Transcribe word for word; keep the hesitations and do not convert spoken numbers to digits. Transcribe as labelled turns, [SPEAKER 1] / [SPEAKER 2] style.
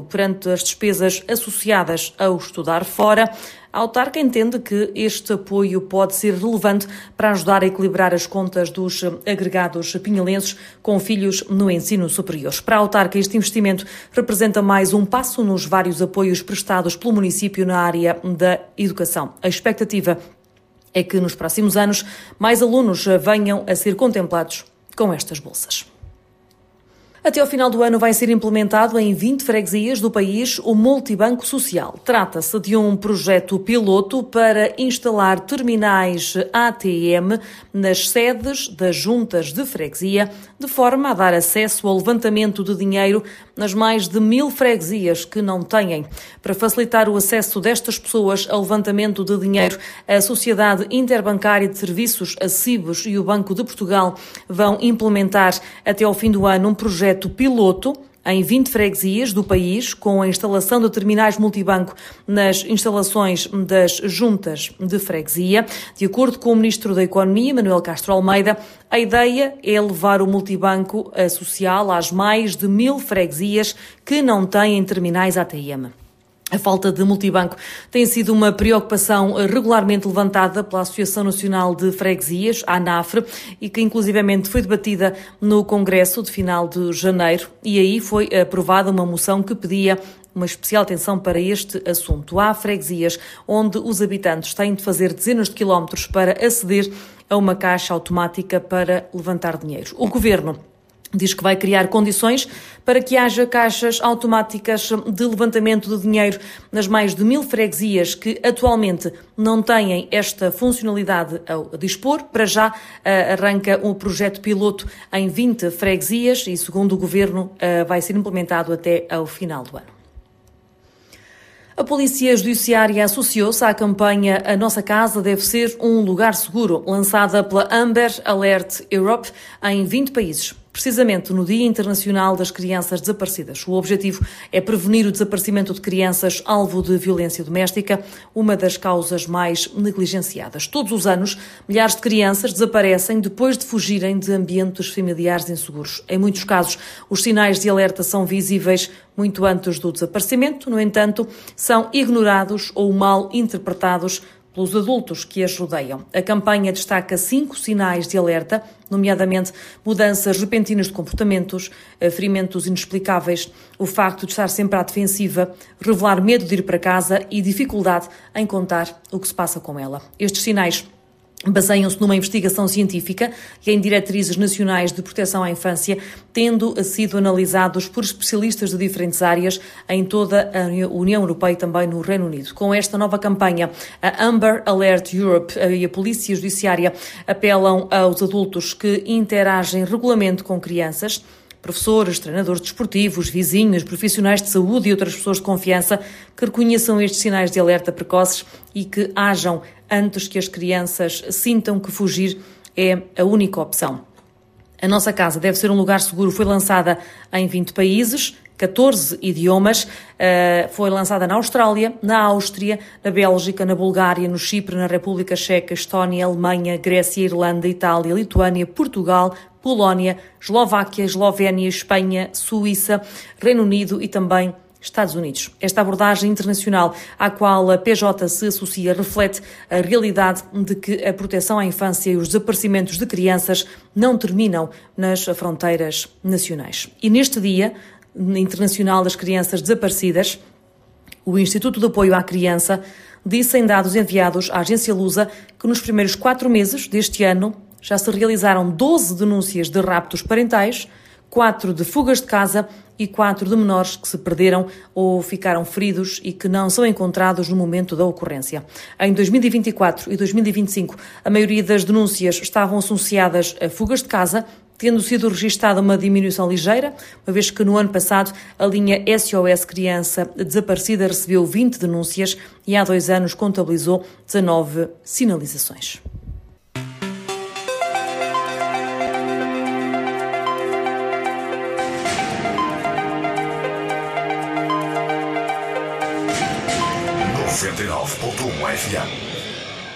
[SPEAKER 1] perante as despesas associadas ao estudar fora. A autarca entende que este apoio pode ser relevante para ajudar a equilibrar as contas dos agregados pinhelenses com filhos no ensino superior. Para a autarca, este investimento representa mais um passo nos vários apoios prestados pelo município na área da educação. A expectativa é que nos próximos anos mais alunos venham a ser contemplados com estas bolsas. Até ao final do ano vai ser implementado em vinte freguesias do país o Multibanco Social. Trata-se de um projeto piloto para instalar terminais A T M nas sedes das juntas de freguesia, de forma a dar acesso ao levantamento de dinheiro nas mais de mil freguesias que não têm. Para facilitar o acesso destas pessoas ao levantamento de dinheiro, a Sociedade Interbancária de Serviços, a Cibos, e o Banco de Portugal vão implementar até ao fim do ano um projeto piloto em vinte freguesias do país, com a instalação de terminais multibanco nas instalações das juntas de freguesia. De acordo com o Ministro da Economia, Manuel Castro Almeida, a ideia é levar o multibanco social às mais de mil freguesias que não têm terminais A T M. A falta de multibanco tem sido uma preocupação regularmente levantada pela Associação Nacional de Freguesias, a ANAFRE, e que inclusivamente foi debatida no Congresso de final de janeiro, e aí foi aprovada uma moção que pedia uma especial atenção para este assunto. Há freguesias onde os habitantes têm de fazer dezenas de quilómetros para aceder a uma caixa automática para levantar dinheiro. O Governo diz que vai criar condições para que haja caixas automáticas de levantamento de dinheiro nas mais de mil freguesias que atualmente não têm esta funcionalidade ao dispor. Para já arranca um projeto piloto em vinte freguesias e, segundo o Governo, vai ser implementado até ao final do ano. A Polícia Judiciária associou-se à campanha A Nossa Casa Deve Ser um Lugar Seguro, lançada pela Amber Alert Europe em vinte países. Precisamente no Dia Internacional das Crianças Desaparecidas. O objetivo é prevenir o desaparecimento de crianças alvo de violência doméstica, uma das causas mais negligenciadas. Todos os anos, milhares de crianças desaparecem depois de fugirem de ambientes familiares inseguros. Em muitos casos, os sinais de alerta são visíveis muito antes do desaparecimento, no entanto, são ignorados ou mal interpretados pelos adultos que as rodeiam. A campanha destaca cinco sinais de alerta, nomeadamente mudanças repentinas de comportamentos, ferimentos inexplicáveis, o facto de estar sempre à defensiva, revelar medo de ir para casa e dificuldade em contar o que se passa com ela. Estes sinais baseiam-se numa investigação científica e em diretrizes nacionais de proteção à infância, tendo sido analisados por especialistas de diferentes áreas em toda a União Europeia e também no Reino Unido. Com esta nova campanha, a Amber Alert Europe e a Polícia Judiciária apelam aos adultos que interagem regularmente com crianças, professores, treinadores desportivos, vizinhos, profissionais de saúde e outras pessoas de confiança que reconheçam estes sinais de alerta precoces e que ajam antes que as crianças sintam que fugir é a única opção. A Nossa Casa Deve Ser um Lugar Seguro foi lançada em vinte países, catorze idiomas, foi lançada na Austrália, na Áustria, na Bélgica, na Bulgária, no Chipre, na República Checa, Estónia, Alemanha, Grécia, Irlanda, Itália, Lituânia, Portugal, Polónia, Eslováquia, Eslovénia, Espanha, Suíça, Reino Unido e também Estados Unidos. Esta abordagem internacional à qual a P J se associa reflete a realidade de que a proteção à infância e os desaparecimentos de crianças não terminam nas fronteiras nacionais. E neste Dia Internacional das Crianças Desaparecidas, o Instituto de Apoio à Criança disse em dados enviados à agência Lusa que nos primeiros quatro meses deste ano já se realizaram doze denúncias de raptos parentais, quatro de fugas de casa e quatro de menores que se perderam ou ficaram feridos e que não são encontrados no momento da ocorrência. Em dois mil e vinte e quatro e dois mil e vinte e cinco, a maioria das denúncias estavam associadas a fugas de casa, tendo sido registada uma diminuição ligeira, uma vez que no ano passado a linha S O S Criança Desaparecida recebeu vinte denúncias e há dois anos contabilizou dezanove sinalizações.
[SPEAKER 2] noventa e nove ponto um F M